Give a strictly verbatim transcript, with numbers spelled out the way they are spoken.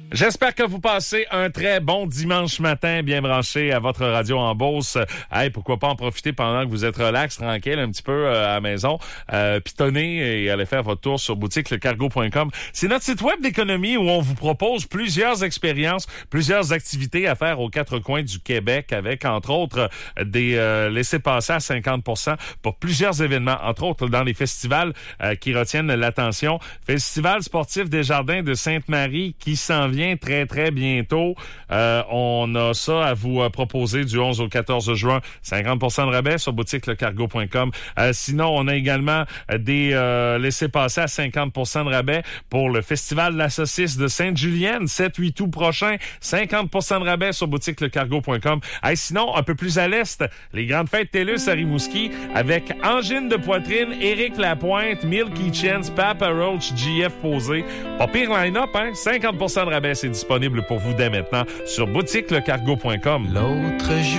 J'espère que vous passez un très bon dimanche matin, bien branché à votre radio en Beauce. Hey, pourquoi pas en profiter pendant que vous êtes relax, tranquille, un petit peu euh, à la maison, euh, pitonnez et allez faire votre tour sur boutique le cargo point com. C'est notre site web d'économie où on vous propose plusieurs expériences, plusieurs activités à faire aux quatre coins du Québec avec, entre autres, des euh, laissez-passer à cinquante pour cent pour plusieurs événements, entre autres dans les festivals euh, qui retiennent l'attention. Festival sportif des Jardins de Sainte-Marie qui s'en vient très, très bientôt. Euh, on a ça à vous euh, proposer du onze au quatorze juin. cinquante pour cent de rabais sur boutique le cargo point com. Euh, sinon, on a également des euh, laissez-passer à cinquante pour cent de rabais pour le Festival de la saucisse de Sainte-Julienne, sept huit août prochain. cinquante pour cent de rabais sur boutique le cargo point com. Hey, sinon, un peu plus à l'est, les grandes fêtes TELUS à Rimouski avec Angine de poitrine, Éric Lapointe, Milky Chance, Papa Roach, J F Posé. Pas pire line-up, hein? cinquante pour cent de rabais. C'est disponible pour vous dès maintenant sur boutique le cargo point com. L'autre jour